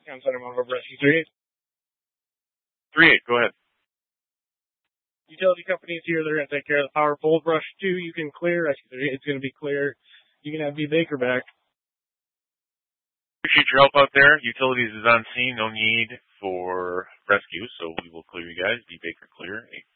on Center Mountain Rescue 38. 38, go ahead. Utility companies here, they're going to take care of the power pole. Brush 2, you can clear. Rescue 38 is going to be clear. You can have B. Baker back. Appreciate your help out there. Utilities is on scene. No need for rescue, so we will clear you guys. B. Baker clear.